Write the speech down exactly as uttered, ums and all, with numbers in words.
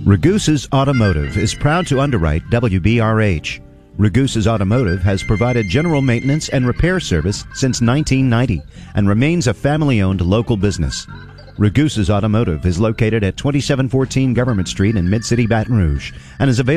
Ragusa's Automotive is proud to underwrite W B R H. Ragusa's Automotive has provided general maintenance and repair service since nineteen ninety and remains a family-owned local business. Ragusa's Automotive is located at twenty-seven fourteen Government Street in Mid-City, Baton Rouge, and is available